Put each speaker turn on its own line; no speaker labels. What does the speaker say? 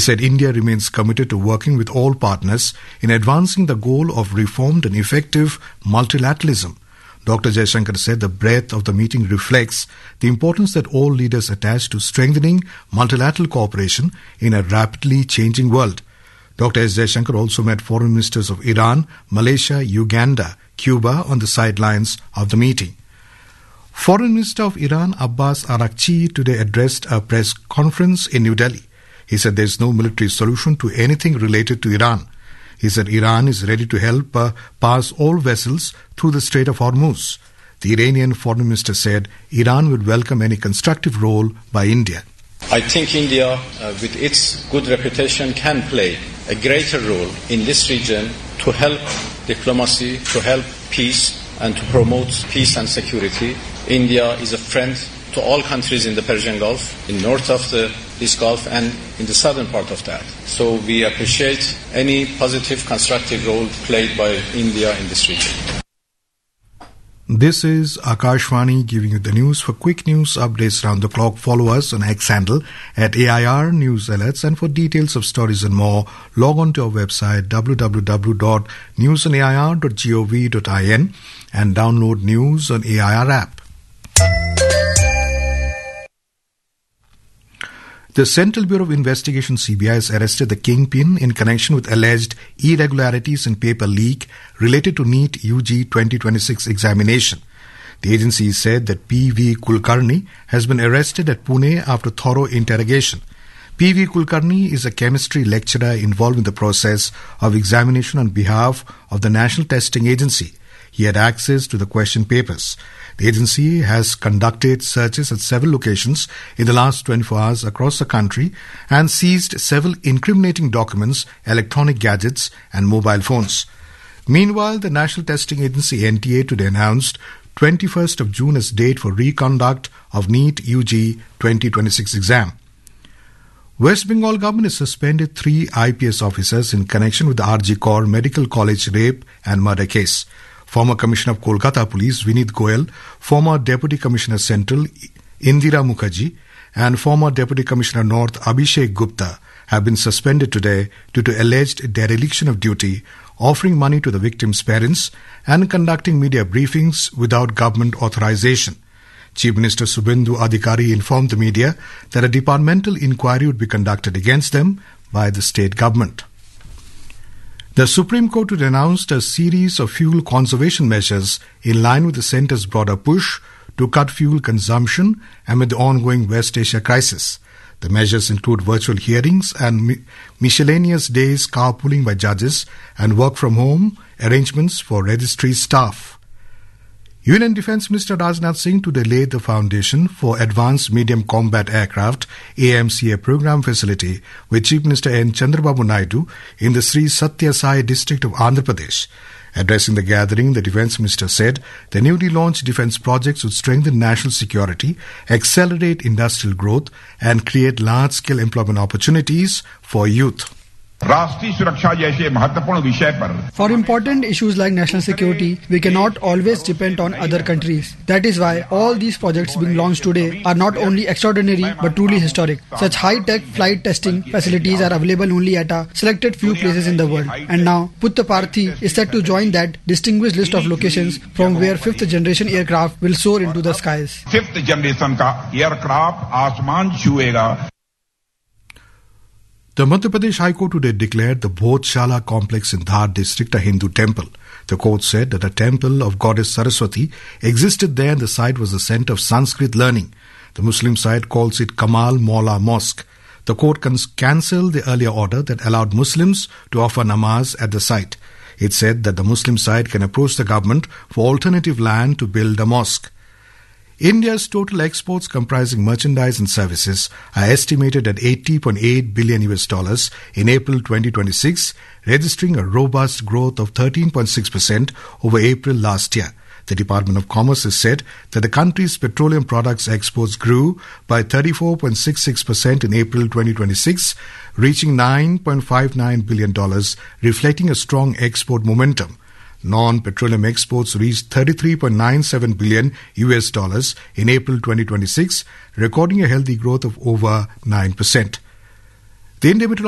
He said India remains committed to working with all partners in advancing the goal of reformed and effective multilateralism. Dr. Jaishankar said the breadth of the meeting reflects the importance that all leaders attach to strengthening multilateral cooperation in a rapidly changing world. Dr. S. Jaishankar also met foreign ministers of Iran, Malaysia, Uganda, Cuba on the sidelines of the meeting. Foreign Minister of Iran, Abbas Araghchi, today addressed a press conference in New Delhi. He said there is no military solution to anything related to Iran. He said Iran is ready to help pass all vessels through the Strait of Hormuz. The Iranian foreign minister said Iran would welcome any constructive role by India.
I think India, with its good reputation, can play a greater role in this region to help diplomacy, to help peace, and to promote peace and security. India is a friend to all countries in the Persian Gulf, in north of this Gulf and in the southern part of that. So we appreciate any positive, constructive role played by India in this region.
This is Akashvani giving you the news. For quick news updates round the clock, follow us on X handle at AIR News Alerts, and for details of stories and more, log on to our website www.newsonair.gov.in and download News on AIR app. The Central Bureau of Investigation (CBI) has arrested the kingpin in connection with alleged irregularities in paper leak related to NEET UG 2026 examination. The agency said that P.V. Kulkarni has been arrested at Pune after thorough interrogation. P.V. Kulkarni is a chemistry lecturer involved in the process of examination on behalf of the National Testing Agency. He had access to the question papers. The agency has conducted searches at several locations in the last 24 hours across the country and seized several incriminating documents, electronic gadgets and mobile phones. Meanwhile, the National Testing Agency NTA today announced 21st of June as date for reconduct of NEET UG 2026 exam. West Bengal government has suspended 3 IPS officers in connection with the RG Kaur Medical College rape and murder case. Former Commissioner of Kolkata Police Vineet Goyal, former Deputy Commissioner Central Indira Mukherjee and former Deputy Commissioner North Abhishek Gupta have been suspended today due to alleged dereliction of duty, offering money to the victims' parents and conducting media briefings without government authorization. Chief Minister Subhendu Adhikari informed the media that a departmental inquiry would be conducted against them by the state government. The Supreme Court had announced a series of fuel conservation measures in line with the centre's broader push to cut fuel consumption amid the ongoing West Asia crisis. The measures include virtual hearings and miscellaneous days carpooling by judges and work from home arrangements for registry staff. Union Defence Minister Rajnath Singh today laid the foundation for Advanced Medium Combat Aircraft AMCA program facility with Chief Minister N. Chandrababu Naidu in the Sri Satya Sai district of Andhra Pradesh. Addressing the gathering, the Defence Minister said the newly launched defence projects would strengthen national security, accelerate industrial growth and create large-scale employment opportunities for youth.
For important issues like national security, we cannot always depend on other countries. That is why all these projects being launched today are not only extraordinary but truly historic. Such high-tech flight testing facilities are available only at a selected few places in the world. And now, Puttaparthi is set to join that distinguished list of locations from where 5th generation aircraft will soar into the skies.
5th generation ka aircraft aasmaan chhuega.
The Madhya Pradesh High Court today declared the Bodhshala complex in Dhar district a Hindu temple. The court said that a temple of goddess Saraswati existed there and the site was the center of Sanskrit learning. The Muslim side calls it Kamal Maula Mosque. The court cancelled the earlier order that allowed Muslims to offer namaz at the site. It said that the Muslim side can approach the government for alternative land to build a mosque. India's total exports comprising merchandise and services are estimated at $80.8 billion in April 2026, registering a robust growth of 13.6% over April last year. The Department of Commerce has said that the country's petroleum products exports grew by 34.66% in April 2026, reaching $9.59 billion, reflecting a strong export momentum. Non-petroleum exports reached $33.97 billion in April 2026, recording a healthy growth of over 9%. The Indian